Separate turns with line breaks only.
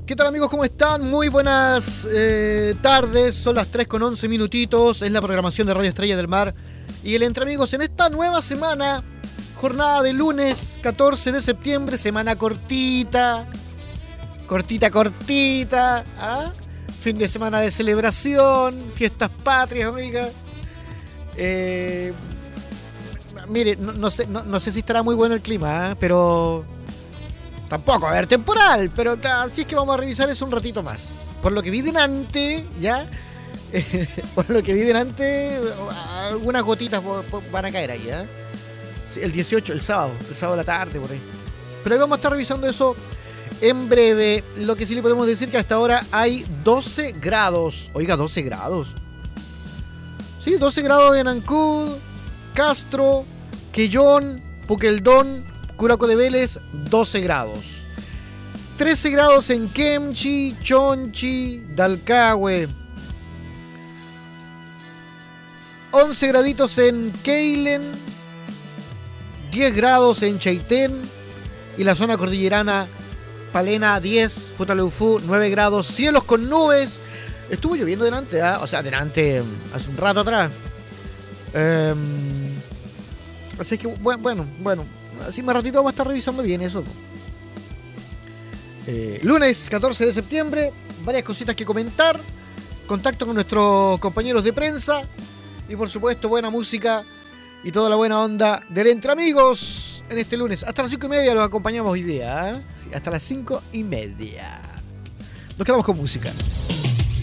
¿Qué tal, amigos? ¿Cómo están? Muy buenas tardes. Son las 3:11 minutitos. Es la programación de Radio Estrella del Mar y el Entre Amigos en esta nueva semana. Jornada de lunes 14 de septiembre. Semana cortita. Cortita. ¿Ah? Fin de semana de celebración. Fiestas patrias, amiga. Mire, no sé si estará muy bueno el clima, pero... Tampoco, a ver, temporal, pero así es que vamos a revisar eso un ratito más. Por lo que vi delante, ¿ya? Por lo que vi delante, algunas gotitas van a caer ahí, ¿ya? Sí, el 18, el sábado de la tarde, por ahí. Pero ahí vamos a estar revisando eso en breve. Lo que sí le podemos decir que hasta ahora hay 12 grados. Oiga, 12 grados. Sí, 12 grados en Ancud, Castro, Quellón, Puqueldón, Curaco de Vélez, 12 grados. 13 grados en Kemchi, Chonchi, Dalcahue. 11 graditos en Keilen. 10 grados en Chaitén. Y la zona cordillerana, Palena 10, Futaleufú 9 grados. Cielos con nubes. Estuvo lloviendo delante, ¿eh? O sea, delante, hace un rato atrás. Así que, bueno. Así más ratito vamos a estar revisando bien eso. Lunes 14 de septiembre. Varias cositas que comentar. Contacto con nuestros compañeros de prensa. Y por supuesto buena música. Y toda la buena onda del Entre Amigos. En este lunes. Hasta las 5:30 los acompañamos hoy día. ¿Eh? Sí, hasta las 5:30. Nos quedamos con música.